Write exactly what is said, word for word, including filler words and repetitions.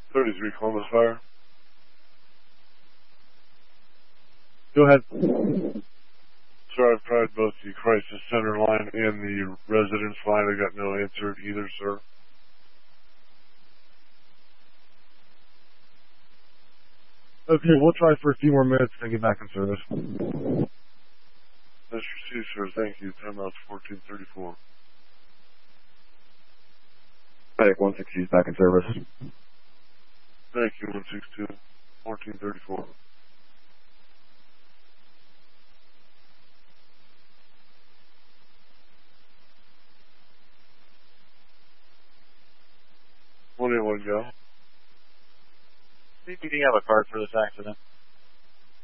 thirty-three Columbus Fire. Go ahead. Sir, I've tried both the crisis center line and the residence line. I got no answer either, sir. Okay, we'll try for a few more minutes and get back in service. That's received, sir. Thank you. Timeout's fourteen thirty-four. Medic one sixty is back in service. Thank you, one six two, fourteen thirty-four. one eight one, go. C P D have a card for this accident?